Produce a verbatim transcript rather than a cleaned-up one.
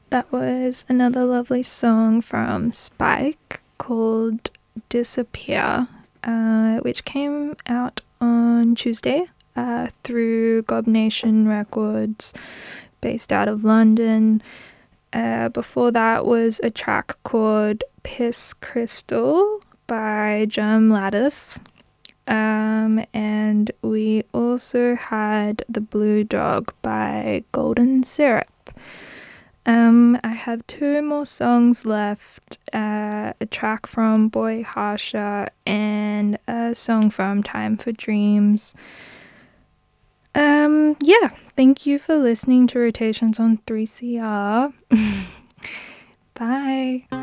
That was another lovely song from Spike called Disappear, uh, which came out on Tuesday uh, through Gob Nation Records, based out of London. Uh, before that was a track called Piss Crystal by Germ Lattice. Um, and we also had The Blue Dog by Golden Syrup. Um, I have two more songs left, uh, a track from Boy Harsha and a song from Time for Dreams. Um, yeah, thank you for listening to Rotations on three C R. Bye.